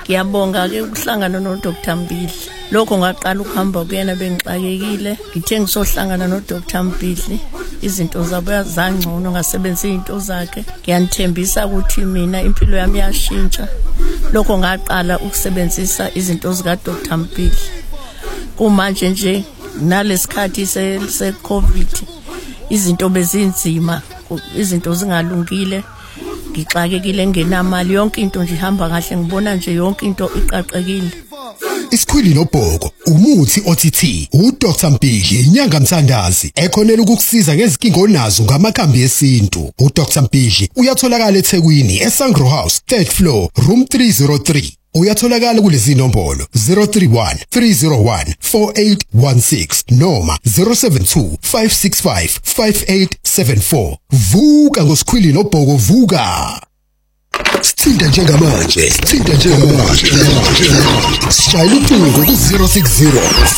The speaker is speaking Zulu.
Ngiyabonga ke ukuhlangana no Dr Mbidli. Lokho ngaqala ukuhamba kuyena bengixakekile. Ngithe ngisohlangana no Dr Mbidli, izinto zabo zangcono ngasebenzisa izinto zakhe. Ngiyanithembisa ukuthi mina impilo yami yashintsha. Lokho ngaqala ukusebenzisa izinto zika Dr Mbidli. Kumanje nje nalesikhathi se COVID izinto bezinzima, izinto zingalungile. Ngixakekile ngenamali, yonke into nje ihamba kahle, ngibona nje yonke into iqaqekile. Isikhwili nobhoko umuthi OTT uDr Mbidli inyanga mthandazi ekhonela ukukusiza ngezinkingo onazo ngamakhambi esintu. uDr Mbidli uyatholakala eThekwini eSangro House 3rd floor room 303. Uyatholakala kulezi nombolo 031 301 4816 noma 072 565 5874. Vuka ngosikhwili nobhoko, vuka. Sithinda njengamanje. Sishayela ucingo ku 060